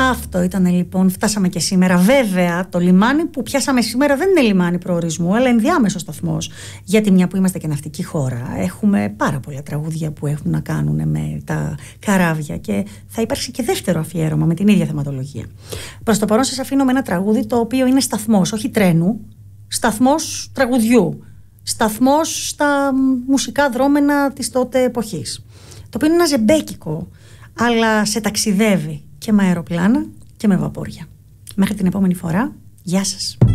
Αυτό ήταν λοιπόν, φτάσαμε και σήμερα. Βέβαια, το λιμάνι που πιάσαμε σήμερα δεν είναι λιμάνι προορισμού, αλλά ενδιάμεσο σταθμός. Γιατί μια που είμαστε και ναυτική χώρα, έχουμε πάρα πολλά τραγούδια που έχουν να κάνουν με τα καράβια και θα υπάρξει και δεύτερο αφιέρωμα με την ίδια θεματολογία. Προς το παρόν σας αφήνω με ένα τραγούδι το οποίο είναι σταθμός, όχι τρένου, σταθμός τραγουδιού, σταθμός στα μουσικά δρόμενα της τότε εποχής. Το οποίο είναι ένα ζεμπέκικο, αλλά σε ταξιδεύει και με αεροπλάνα και με βαπόρια. Μέχρι την επόμενη φορά, γεια σας.